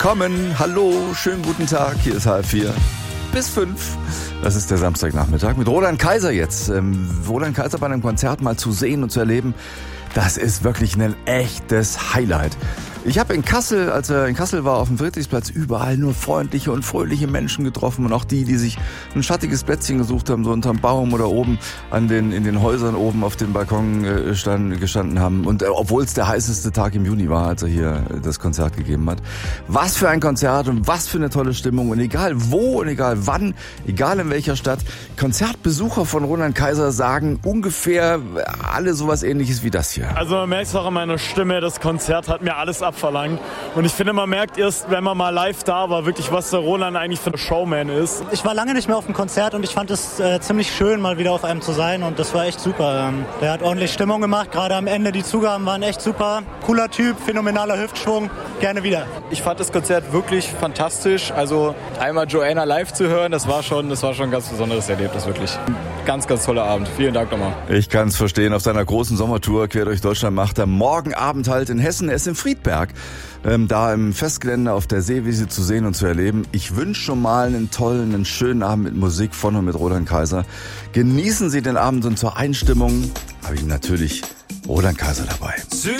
willkommen. Hallo, schönen guten Tag. Hier ist 3:30 bis 5. Das ist der Samstagnachmittag mit Roland Kaiser jetzt. Roland Kaiser bei einem Konzert mal zu sehen und zu erleben, das ist wirklich ein echtes Highlight. Ich habe in Kassel, als er in Kassel war, auf dem Friedrichsplatz überall nur freundliche und fröhliche Menschen getroffen und auch die sich ein schattiges Plätzchen gesucht haben, so unterm Baum oder oben in den Häusern oben auf dem Balkon gestanden haben. Und obwohl es der heißeste Tag im Juni war, als er hier das Konzert gegeben hat. Was für ein Konzert und was für eine tolle Stimmung. Und egal wo und egal wann, egal in welcher Stadt, Konzertbesucher von Roland Kaiser sagen ungefähr alle sowas Ähnliches wie das hier. Also man merkt es auch an meiner Stimme, das Konzert hat mir alles abverlangt. Und ich finde, man merkt erst, wenn man mal live da war, wirklich, was der Roland eigentlich für ein Showman ist. Ich war lange nicht mehr auf dem Konzert und ich fand es ziemlich schön, mal wieder auf einem zu sein und das war echt super. Der hat ordentlich Stimmung gemacht, gerade am Ende, die Zugaben waren echt super. Cooler Typ, phänomenaler Hüftschwung, gerne wieder. Ich fand das Konzert wirklich fantastisch. Also einmal Joanna live zu hören, das war schon ein ganz besonderes Erlebnis, wirklich. Ganz, ganz toller Abend. Vielen Dank nochmal. Ich kann es verstehen, auf seiner großen Sommertour quer durch Deutschland macht er morgen Abend halt in Hessen, er ist in Friedberg, da im Festgelände auf der Seewiese zu sehen und zu erleben. Ich wünsche schon mal einen tollen, einen schönen Abend mit Musik von und mit Roland Kaiser. Genießen Sie den Abend und zur Einstimmung habe ich natürlich Roland Kaiser dabei.